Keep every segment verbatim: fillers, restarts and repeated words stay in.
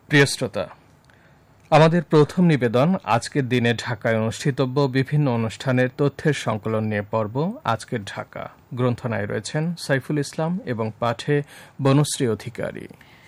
প্রিয় শ্রোতা, আমাদের প্রথম নিবেদন আজকের দিনে ঢাকায় অনুষ্ঠিতব্য বিভিন্ন অনুষ্ঠানের তথ্যের সংকলন নিয়ে পর্ব আজকের ঢাকা। গ্রন্থনায় রয়েছেন সাইফুল ইসলাম এবং পাঠে বনশ্রী অধিকারী।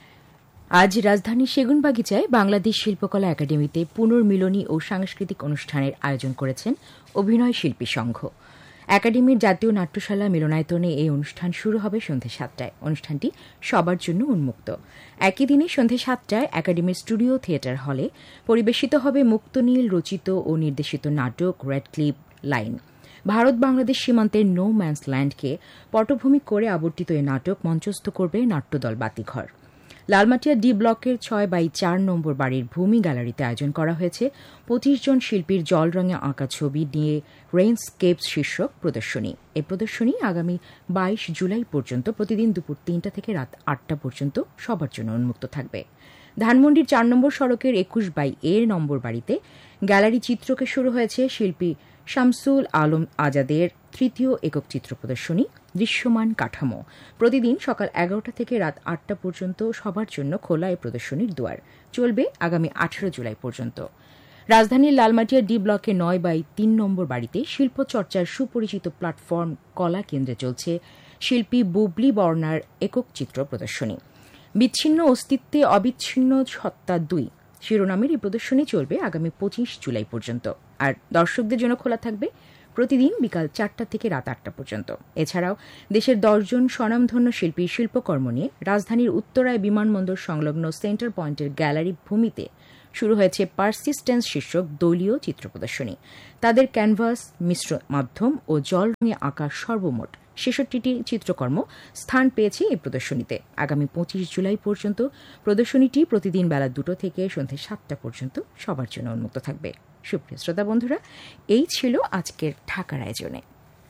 আজ রাজধানীর সেগুনবাগিচায় বাংলাদেশ শিল্পকলা একাডেমিতে পুনর্মিলনী ও সাংস্কৃতিক অনুষ্ঠানের আয়োজন করেছেন অভিনয় শিল্পী সংঘ। একাডেমির জাতীয় নাট্যশালা মিলনায়তনে এই অনুষ্ঠান শুরু হবে সন্ধ্যে সাতটায়। অনুষ্ঠানটি সবার জন্য উন্মুক্ত। একই দিনে সন্ধ্যে সাতটায় একাডেমির স্টুডিও থিয়েটার হলে পরিবেশিত হবে মুক্তনীল রচিত ও নির্দেশিত নাটক red clip line. Bharat Bangladesh সীমান্তের নো ম্যানস ল্যান্ডকে পটভূমি করে আবর্তিত এই নাটক মঞ্চস্থ করবে নাট্যদল বাতিঘর। লালমাটিয়া ডি ব্লকের ছয় বাই চার নম্বর বাড়ির ভূমি গ্যালারিতে আয়োজন করা হয়েছে পঁচিশ জন শিল্পীর জল রঙে আঁকা ছবি নিয়ে রেইনস্কেপস শীর্ষক প্রদর্শনী। এই প্রদর্শনী আগামী বাইশ জুলাই পর্যন্ত প্রতিদিন দুপুর তিনটা থেকে রাত আটটা পর্যন্ত সবার জন্য উন্মুক্ত থাকবে। ধানমন্ডির চার নম্বর সড়কের একুশ বাই এর নম্বর বাড়িতে গ্যালারি চিত্রকে শুরু হয়েছে শিল্পী শামসুল আলম আজাদের তৃতীয় একক চিত্র প্রদর্শনী দৃশ্যমান কাঠামো। প্রতিদিন সকাল এগারোটা থেকে রাত আটটা পর্যন্ত সবার জন্য খোলা এই প্রদর্শনীর দুয়ার। চলবে আগামী আঠারো জুলাই পর্যন্ত। রাজধানীর লালমাটিয়া ডি ব্লকে নয় বাই তিন নম্বর বাড়িতে শিল্পচর্চার সুপরিচিত প্ল্যাটফর্ম কলা কেন্দ্রে চলছে শিল্পী বুবলি বর্ণার একক চিত্র প্রদর্শনী বিচ্ছিন্ন অস্তিত্বে অবিচ্ছিন্ন সত্তা দুই শিরোনামের এই প্রদর্শনী চলবে আগামী পঁচিশ জুলাই পর্যন্ত। আর দর্শকদের জন্য খোলা থাকবে প্রতিদিন বিকাল চারটা থেকে রাত আটটা পর্যন্ত। এছাড়াও দেশের দশজন স্বনামধন্য শিল্পীর শিল্পকর্ম নিয়ে রাজধানীর উত্তরায় বিমানবন্দর সংলগ্ন সেন্টার পয়েন্টের গ্যালারি ভূমিতে শুরু হয়েছে পারসিস্টেন্স শীর্ষক দলীয় চিত্র প্রদর্শনী। তাদের ক্যানভাস, মিশ্র মাধ্যম ও জল রঙে আঁকা সর্বমোট ছেষট্টিটি চিত্রকর্ম স্থান পেয়েছে এই প্রদর্শনীতে। আগামী পঁচিশ জুলাই পর্যন্ত প্রদর্শনীটি প্রতিদিন বেলা দুটো থেকে সন্ধ্যে সাতটা পর্যন্ত সবার জন্য উন্মুক্ত থাকবে। সুপ্রিয় শ্রোতা বন্ধুরা, এই ছিল আজকের ঢাকার আয়োজনে।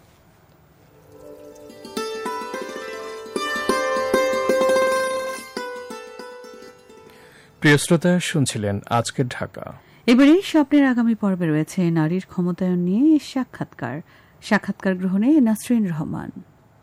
প্রিয় শ্রোতা, শুনছিলেন আজকের ঢাকা। এবারে স্বপ্নের আগামী পর্বে রয়েছে নারীর ক্ষমতায়ন নিয়ে সাক্ষাৎকার। সাক্ষাৎকার গ্রহণে নাসরিন রহমান।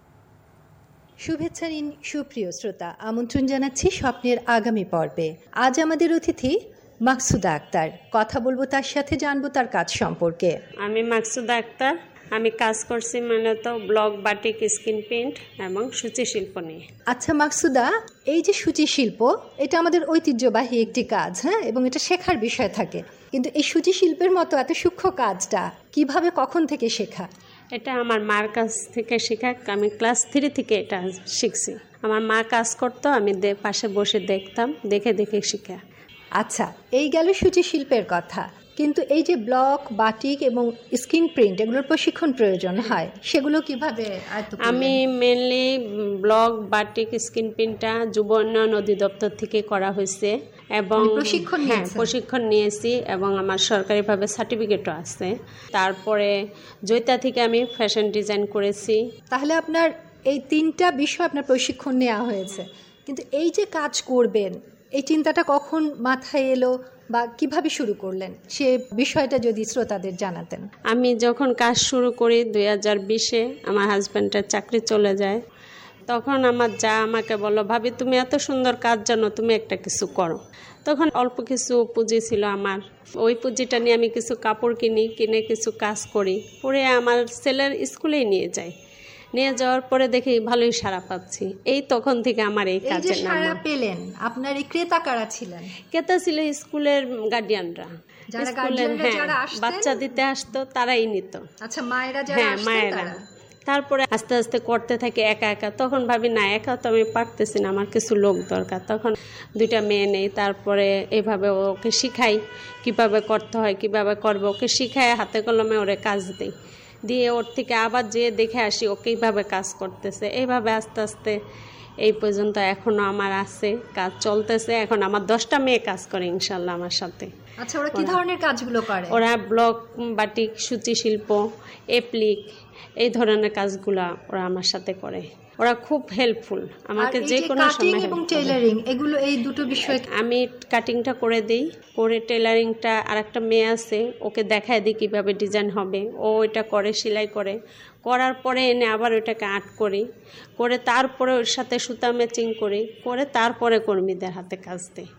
শুভেচ্ছা নিন সুপ্রিয় শ্রোতা, আমন্ত্রণ জানাচ্ছি স্বপ্নের আগামী পর্বে। আজ আমাদের অতিথি মাকসুদা আক্তার। কথা বলবো তার সাথে, জানবো তার কাজ সম্পর্কে। আমি মাকসুদা আক্তার। আমি কাজ করছি মূলত ব্লক, বাটিক, স্কিন প্রিন্ট এবং সূচি শিল্প নিয়ে। আচ্ছা মাকসুদা, এই যে সূচি শিল্প, এটা আমাদের ঐতিহ্যবাহী একটি কাজ, হ্যাঁ, এবং এটা শেখার বিষয় থাকে। কিন্তু এই সূচি শিল্পের মতো এত সূক্ষ্ম কাজটা কিভাবে, কখন থেকে শেখা? এটা আমার মার কাছ থেকে শেখা। আমি ক্লাস থ্রি থেকে এটা শিখছি। আমার মা কাজ করতো, আমি পাশে বসে দেখতাম, দেখে দেখে শিখা। আচ্ছা, এই গেল সূচি শিল্পের কথা। কিন্তু এই যে ব্লক, বাটিক এবং স্কিন প্রিন্ট, এগুলোর প্রশিক্ষণ প্রয়োজন হয়, সেগুলো কিভাবে আয়ত্ত করলেন? আমি মেনলি ব্লক, বাটিক, স্কিন প্রিন্টটা যুব উন্নয়ন অধিদপ্তর থেকে করা হয়েছে এবং প্রশিক্ষণ হ্যাঁ প্রশিক্ষণ নিয়েছি এবং আমার সরকারিভাবে সার্টিফিকেটও আছে। তারপরে জৈতা থেকে আমি ফ্যাশন ডিজাইন করেছি। তাহলে আপনার এই তিনটা বিষয় আপনার প্রশিক্ষণ নেওয়া হয়েছে। কিন্তু এই যে কাজ করবেন, এই চিন্তাটা কখন মাথায় এলো বা কিভাবে শুরু করলেন, সে বিষয়টা যদি শ্রোতাদের জানাতেন। আমি যখন কাজ শুরু করি দুই হাজার বিশে আমার হাজব্যান্ডের চাকরি চলে যায়, তখন আমার যা আমাকে বলল, ভাবি তুমি এত সুন্দর কাজ জানো, তুমি একটা কিছু করো। তখন অল্প কিছু পুঁজি ছিল আমার, ওই পুঁজিটা নিয়ে আমি কিছু কাপড় কিনি, কিনে কিছু কাজ করি, পরে আমার ছেলের স্কুলেই নিয়ে যাই। নিয়ে যাওয়ার পরে দেখি ভালোই সাড়া পাচ্ছি। এই তখন থেকে আমার এই কাজে নাম। সাড়া পেলেন, আপনার এই ক্রেতা কারা ছিলেন? ক্রেতা ছিল স্কুলের গার্ডিয়ানরা, স্কুলের হ্যাঁ বাচ্চা দিতে আসতো, তারাই নিত। আচ্ছা, মায়েরা যারা হ্যাঁ মায়েরা। তারপরে আস্তে আস্তে করতে থাকি একা একা। তখন ভাবি না, একা তো আমি পারতেছি না, আমার কিছু লোক দরকার। তখন দুইটা মেয়ে নেই, তারপরে এইভাবে ওকে শিখাই কিভাবে করতে হয়, কিভাবে করবে, ওকে শিখাই, হাতে কলমে ওরে কাজ দিই, দিয়ে ওর থেকে আবার যেয়ে দেখে আসি ও কীভাবে কাজ করতেছে। এইভাবে আস্তে আস্তে এই পর্যন্ত এখনো আমার আছে, কাজ চলতেছে। এখন আমার দশটা মেয়ে কাজ করে ইনশাল্লাহ আমার সাথে। আচ্ছা, ওরা কি ধরনের কাজগুলো করে? ওরা ব্লক, বাটিক, সূচি শিল্প, এপ্লিক, এই ধরনের কাজগুলা ওরা আমার সাথে করে। ওরা খুব হেল্পফুল আমাকে, যে কোনো সময়। এবং টেইলারিং, এগুলো এই দুটো বিষয় আমি কাটিংটা করে দিই, করে টেইলারিংটা আরেকটা মেয়ে আছে, ওকে দেখায় দিই কীভাবে ডিজাইন হবে। ও এটা করে, সেলাই করে, করার পরে এনে আবার ওইটাকে আর্ট করি, করে তারপরে ওর সাথে সুতা ম্যাচিং করি, করে তারপরে কর্মীদের হাতে কাজ দিই।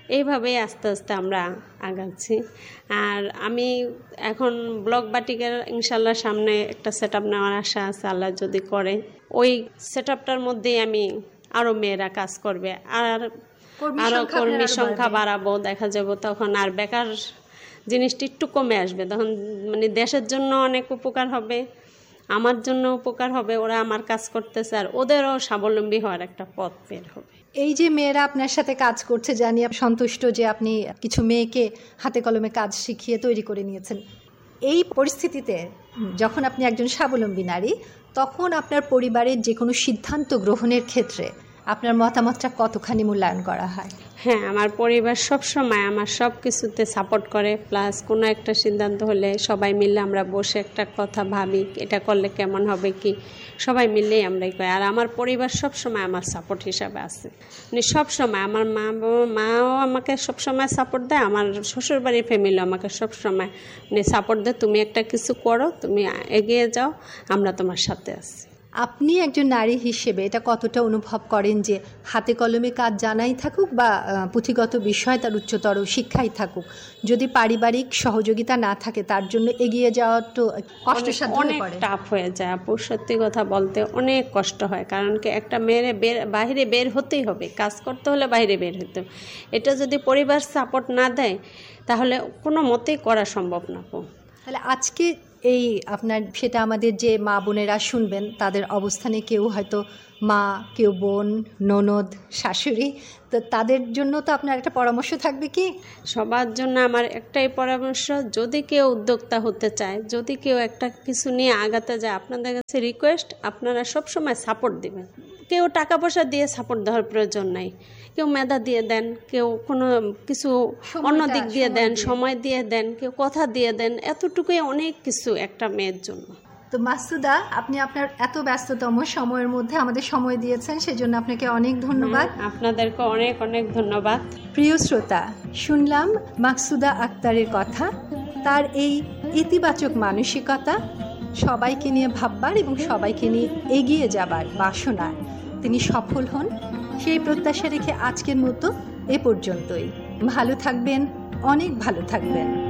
এইভাবেই আস্তে আস্তে আমরা আগাচ্ছি। আর আমি এখন ব্লক বাটিকের ইনশাল্লাহ সামনে একটা সেট আপ নেওয়ার আশা আছে, আল্লাহ যদি করে। ওই সেট আপটার মধ্যেই আমি আরও মেয়েরা কাজ করবে, আর আরও কর্মী সংখ্যা বাড়াবো, দেখা যাবো তখন আর বেকার জিনিসটি একটু কমে আসবে, তখন মানে দেশের জন্য অনেক উপকার হবে, আমার জন্য উপকার হবে, ওরা আমার কাজ করতেছে আর ওদেরও স্বাবলম্বী হওয়ার একটা পথ বের হবে। এই যে মেয়েরা আপনার সাথে কাজ করছে জানি সন্তুষ্ট যে আপনি কিছু মেয়েকে হাতে কলমে কাজ শিখিয়ে তৈরি করে নিয়েছেন। এই পরিস্থিতিতে যখন আপনি একজন স্বাবলম্বী নারী, তখন আপনার পরিবারের যে কোনো সিদ্ধান্ত গ্রহণের ক্ষেত্রে আপনার মতামতটা কতখানি মূল্যায়ন করা হয়? হ্যাঁ, আমার পরিবার সব সময় আমার সব কিছুতে সাপোর্ট করে, প্লাস কোনো একটা সিদ্ধান্ত হলে সবাই মিলে আমরা বসে একটা কথা ভাবি, এটা করলে কেমন হবে, কি সবাই মিলেই আমরাই করি। আর আমার পরিবার সব সময় আমার সাপোর্ট হিসাবে আছে, মানে সব সময় আমার মা বাবা মাও আমাকে সব সময় সাপোর্ট দেয়, আমার শ্বশুরবাড়ির ফ্যামিলিও আমাকে সব সময় মানে সাপোর্ট দেয়, তুমি একটা কিছু করো, তুমি এগিয়ে যাও, আমরা তোমার সাথে আছি। আপনি একজন নারী হিসেবে এটা কতটা অনুভব করেন যে হাতে কলমে কাজ জানাই থাকুক বা পুঁথিগত বিষয় তার উচ্চতর শিক্ষাই থাকুক, যদি পারিবারিক সহযোগিতা না থাকে তার জন্য এগিয়ে যাওয়া তো কষ্টসাধ্য হয়ে পড়ে, অনেক টাফ হয়ে যায় আপু, সত্যি কথা বলতে অনেক কষ্ট হয়। কারণ কি একটা মেয়ের বের বাইরে বের হতেই হবে, কাজ করতে হলে বাইরে বের হতে হবে, এটা যদি পরিবার সাপোর্ট না দেয় তাহলে কোনো মতেই করা সম্ভব না আপু। তাহলে আজকে এই আপনার সেটা আমাদের যে মা বোনেরা শুনবেন তাদের অবস্থানে কেউ হয়তো মা, কেউ বোন, ননদ, শাশুড়ি, তো তাদের জন্য তো আপনার একটা পরামর্শ থাকবে কি? সবার জন্য আমার একটাই পরামর্শ, যদি কেউ উদ্যোক্তা হতে চায়, যদি কেউ একটা কিছু নিয়ে আগাতে যায়, আপনাদের কাছে রিকোয়েস্ট আপনারা সবসময় সাপোর্ট দিবেন। কেউ টাকা পয়সা দিয়ে সাপোর্ট দেওয়ার প্রয়োজন নাই, কেউ মেধা দিয়ে দেন, কেউ কোনো কিছু অন্য দিক দিয়ে দেন, সময় দিয়ে দেন, কেউ কথা দিয়ে দেন, এতটুকুই অনেক কিছু একটা মেয়ের জন্য। তো মাসুদা, আপনি আপনার এত ব্যস্ততম সময়ের মধ্যে আমাদের সময় দিয়েছেন, সেজন্য আপনাকে অনেক ধন্যবাদ। আপনাদেরকে অনেক অনেক ধন্যবাদ। প্রিয় শ্রোতা, শুনলাম মাকসুদা আক্তারের কথা, তার এই ইতিবাচক মানসিকতা, সবাইকে নিয়ে ভাববার এবং সবাইকে নিয়ে এগিয়ে যাবার বাসনা, তিনি সফল হন সেই প্রত্যাশা রেখে আজকের মতো এ পর্যন্তই। ভালো থাকবেন, অনেক ভালো থাকবেন।